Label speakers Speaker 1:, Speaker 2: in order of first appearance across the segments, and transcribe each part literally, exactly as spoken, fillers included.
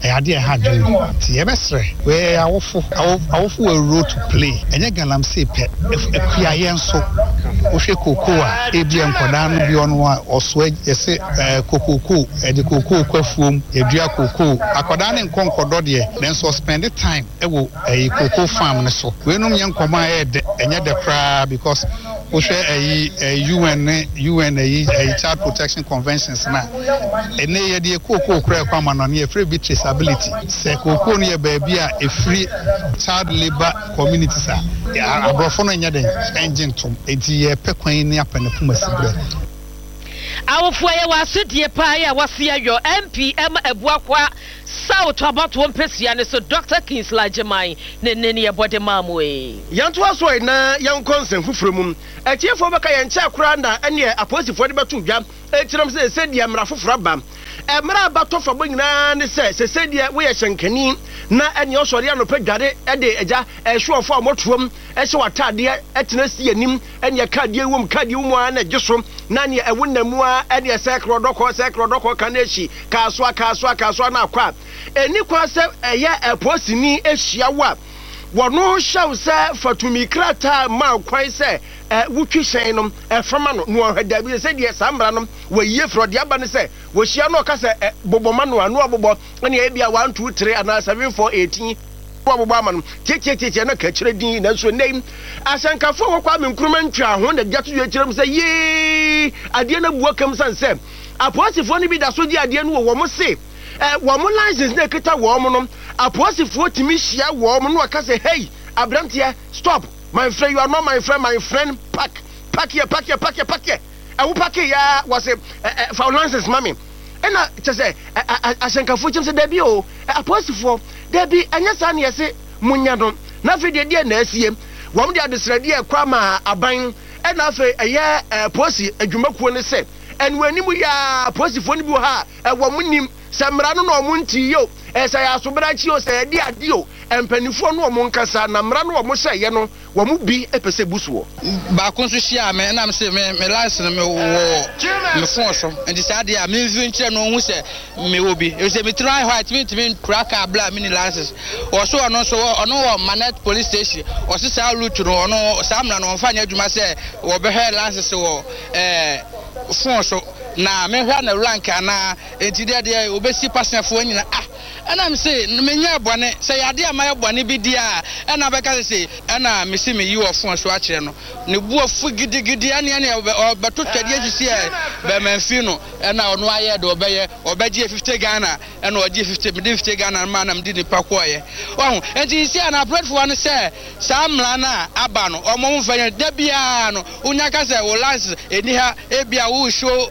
Speaker 1: e ade e ha dwen ti e besre we awofo awofo we role to play enye galamsey pe akua ye nso wo hwe kokoo a ebi enkoda no bi ono a oso ese kokoko e de kokoo kwafuom edua kokoo akoda ne nkonkodo de nenso spend time e wo e kokoo farm ne so we no ye nkoma e de enye de kra because wo hwe e U N U N e Child Protection Conventions na ene ye de kokoo kra kwa ma no ne free be traceability se kokoo ne ye ba bia a free child labor communities a abrofo no nya den engine tom enti ye pekwan ne apanafo masibre
Speaker 2: awofo ye wasudie pa ya wasia yo M P M ebuakwa South about one pesia ne so Doctor Kingsley Jemai ne ne ne body mamwe
Speaker 3: yanto aso na yankon fufurumum etiefo beka yenche akura na ene aposifo de betu dwa etiram se se dia mra fufura ba emra abato fa bonyina ne se se se dia we ye hyenkani na ene osori anopa dware ede eja ehwofo amotuom ehye watade etena si anim ene kadie wom kadie wom ana gyeso na ne ewunamu a ene sekro doko sekro doko kaneshi kaso kaso kaso na akwa eni kwa se eye aposini ehia wa wono hyew se fatumi krata ma kwan se wutwi hyen no efama no no hada bi se de samra no waye frode aba ne se wo hia no ka se boboma no anu obobbo ene e bia one two three ana seven four eighteen obobbo ama no tietietie na ka kire din na so nei asankafo wo kwa menkruma ntwa ho na gyato ye kirem se ye ade na buakam san se aposifo ni bi da so di ade no wo mo se eh wo mo license na kita wo mo no aposifo timi hia wo mo no aka se hey abrantia stop my friend you are not my friend my friend pack pack here pack here pack here pack here I will pack ya was a for license mommy and I just say asankafo chim se da bi o aposifo da bi anya sa na yese munya no na fe de de na asie wo mo de adesrade e kwa ma aban and na fe eye posi adwumakuo ne se and when you ya posifo ni bi ha wo mo nim samra no no mo nti yo esa ya sobra chi o se de ade o empanifo no mo nkasa na mra no mo hye no wo mo bi epese busuo
Speaker 4: ba kon so hia me na me se me me license me wo me fon so and this ade a me nvi nkyere no hu se me wo bi e se me try white me me tracker bla me license o so ono so ono wo Manet police station o se sa route no ono samra no mfa nya adwuma se wo be he license wo eh fon so na me hwa na rank ana enti de de obesi passenfo nyina ah ana me say me nya bone say ade amaye bone bi dia ana beka say ana me say me yi ofon so a kire no ne buafu gidigidi ane ane obeto twade agisi e be manfi no ana ono aye de obeye obeje fifty Ghana ana oje fifty me fifty Ghana ma na me di ni pakoye ohun enti si ana platform no say samla na aba no omo mfanya da bia no unya ka say wo license eni ha e bia wo show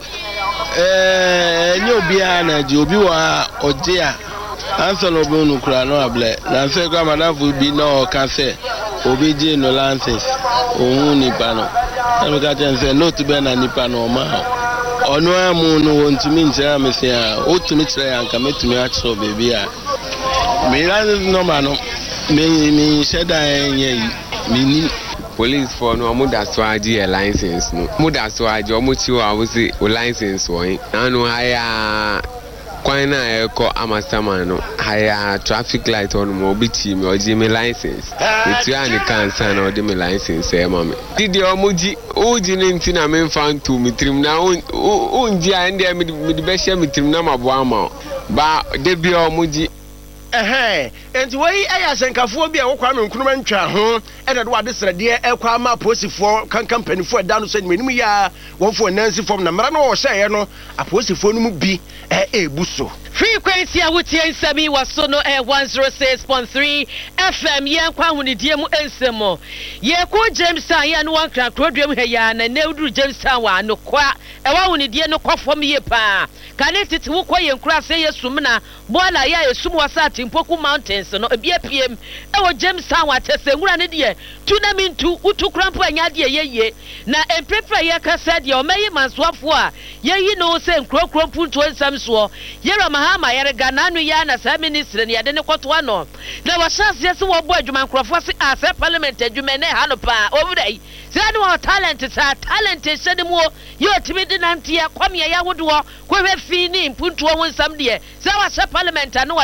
Speaker 5: eh nyo bia na ji obi wa oje a answer obi unu kura no able na se kwa madafu bi no ka se obi je no license ohun nipa no na ka chen se no to be na nipa no ma onu amu no wontumi nchira me se a otumi kire ya nka metumi a kire obebi a me license no ma no me me sheda enye me ni
Speaker 6: police for no mo da so aji e license no mo da so aji o mo chi o awusi o license wo yin na no haya kwan na e ko amasama no haya traffic light on mo bi chi me oji me license etu ani kansa na odi me license e ma me didi o mo ji o ji ni nti na me mfa ntu mi trim na o nji a ndi me di be hye mi trim na mabo ama ba de bi o mo ji
Speaker 3: eh enti wei eya senkafo bi e wokwa me nkunuma ntwa ho e de do ade srade e kwa ma posifo kan kampanifo da no so nimu ya wonfo nansi fom na mara no wo hye no aposifo no mu bi e ebuso
Speaker 2: frequency a wutie nsami waso no e one oh six point three F M yen kwa hunidie mu ensemo ye ko Jamestown ya no wan kra krodwem he ya na neuduru Jamestown wa no kwa e wa hunidie no kwafom ye pa kane titi wo kwa yen kura se yesum na bola ya yesum wasa Timpoku Mountains no ebia pm e wo Jamestown wa tese ngura ne de tuna mintu utu krampo anya de yeye na emprepra ye ka said ye o meyi mansoafo a yeyi no se nkrokro punto nsam so yera mahama yere gananu ya na sa ministry ne yade ne kwoto ano na wa chance yesi wo bo adwuma nkrofo se ase parliament adwuma ne ha no pa ovudai se ade wo talent sa talent se de mu ye otimi de nante ya kwame ya wodo ko hwe fi ni punto wo nsam de se wa se parliament ano